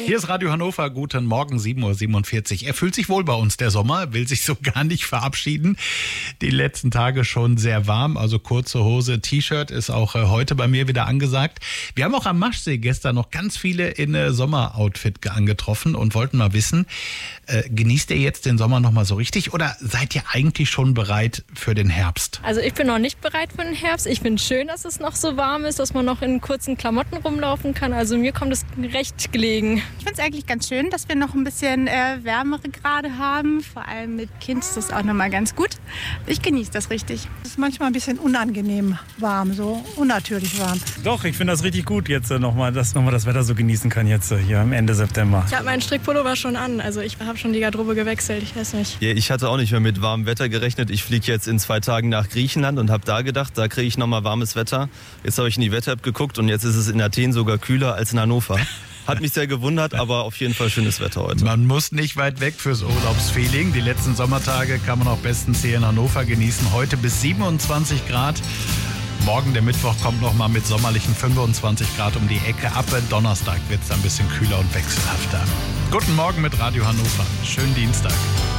Hier ist Radio Hannover, guten Morgen, 7.47 Uhr. Er fühlt sich wohl bei uns, der Sommer, will sich so gar nicht verabschieden. Die letzten Tage schon sehr warm, also kurze Hose, T-Shirt ist auch heute bei mir wieder angesagt. Wir haben auch am Maschsee gestern noch ganz viele in Sommeroutfit angetroffen und wollten mal wissen, genießt ihr jetzt den Sommer nochmal so richtig oder seid ihr eigentlich schon bereit für den Herbst? Also ich bin noch nicht bereit für den Herbst. Ich finde es schön, dass es noch so warm ist, dass man noch in kurzen Klamotten rumlaufen kann. Also mir kommt es recht gelegen. Ich finde es eigentlich ganz schön, dass wir noch ein bisschen wärmere Grade haben. Vor allem mit Kind ist das auch nochmal ganz gut. Ich genieße das richtig. Es ist manchmal ein bisschen unangenehm warm, so unnatürlich warm. Doch, ich finde das richtig gut, jetzt nochmal das Wetter so genießen kann jetzt hier am Ende September. Ich habe meinen Strickpullover schon an. Also ich habe schon die Garderobe gewechselt. Ich weiß nicht. Ja, ich hatte auch nicht mehr mit warmem Wetter gerechnet. Ich fliege jetzt in 2 Tagen nach Griechenland und habe da gedacht, da kriege ich nochmal warmes Wetter. Jetzt habe ich in die Wetter-App geguckt und jetzt ist es in Athen sogar kühler als in Hannover. Hat mich sehr gewundert, aber auf jeden Fall schönes Wetter heute. Man muss nicht weit weg fürs Urlaubsfeeling. Die letzten Sommertage kann man auch bestens hier in Hannover genießen. Heute bis 27 Grad. Morgen, der Mittwoch, kommt noch mal mit sommerlichen 25 Grad um die Ecke. Ab Donnerstag wird es ein bisschen kühler und wechselhafter. Guten Morgen mit Radio Hannover. Schönen Dienstag.